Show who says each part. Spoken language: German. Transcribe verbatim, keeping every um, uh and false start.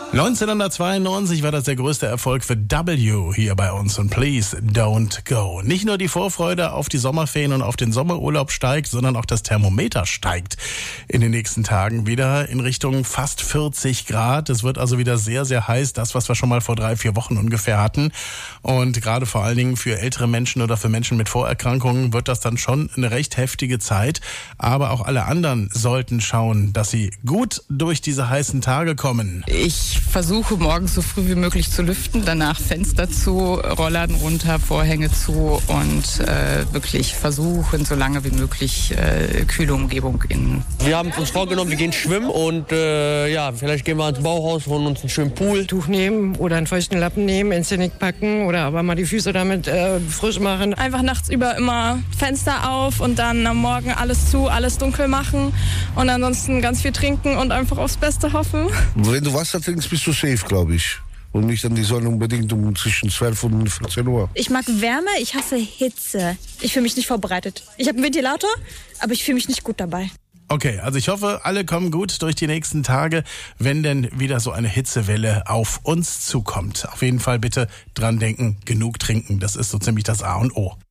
Speaker 1: neunzehnhundertzweiundneunzig war das der größte Erfolg für W hier bei uns und Please Don't Go. Nicht nur die Vorfreude auf die Sommerferien und auf den Sommerurlaub steigt, sondern auch das Thermometer steigt in den nächsten Tagen wieder in Richtung fast vierzig Grad. Es wird also wieder sehr, sehr heiß, das, was wir schon mal vor drei, vier Wochen ungefähr hatten. Und gerade vor allen Dingen für ältere Menschen oder für Menschen mit Vorerkrankungen wird das dann schon eine recht heftige Zeit. Aber auch alle anderen sollten schauen, dass sie gut durch diese heißen Tage kommen.
Speaker 2: Ich versuche morgens so früh wie möglich zu lüften, danach Fenster zu, Rollladen runter, Vorhänge zu und äh, wirklich versuchen, so lange wie möglich äh, kühle Umgebung in.
Speaker 3: Wir haben uns vorgenommen, wir gehen schwimmen und äh, ja, vielleicht gehen wir ins Bauhaus, holen uns einen schönen Pool.
Speaker 4: Tuch nehmen oder einen feuchten Lappen nehmen, ins Genick packen oder aber mal die Füße damit äh, frisch machen.
Speaker 5: Einfach nachts über immer Fenster auf und dann am Morgen alles zu, alles dunkel machen und ansonsten ganz viel trinken und einfach aufs Beste hoffen.
Speaker 6: Wenn du Wasser trinkst, bist du safe, glaube ich. Und nicht an die Sonne unbedingt um zwischen zwölf und vierzehn Uhr.
Speaker 7: Ich mag Wärme, ich hasse Hitze. Ich fühle mich nicht vorbereitet. Ich habe einen Ventilator, aber ich fühle mich nicht gut dabei.
Speaker 1: Okay, also ich hoffe, alle kommen gut durch die nächsten Tage, wenn denn wieder so eine Hitzewelle auf uns zukommt. Auf jeden Fall bitte dran denken, genug trinken. Das ist so ziemlich das A und O.